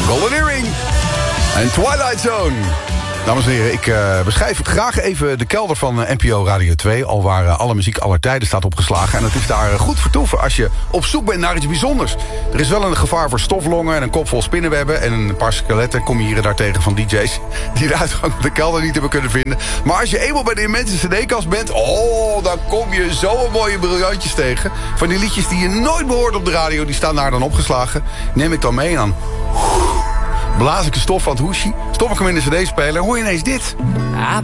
Golden Earring en Twilight Zone. Dames en heren, ik beschrijf graag even de kelder van NPO Radio 2... al waar alle muziek aller tijden staat opgeslagen. En het is daar goed vertoeven als je op zoek bent naar iets bijzonders. Er is wel een gevaar voor stoflongen en een kop vol spinnenwebben... en een paar skeletten kom je hier en daar tegen van DJ's... die de uitgang van de kelder niet hebben kunnen vinden. Maar als je eenmaal bij de immense cd-kast bent... dan kom je zo'n mooie briljantjes tegen. Van die liedjes die je nooit behoort op de radio... die staan daar dan opgeslagen. Neem ik dan mee en dan... blaas ik de stof van het hoesje, stop ik hem in de cd-speler... hoor je ineens dit.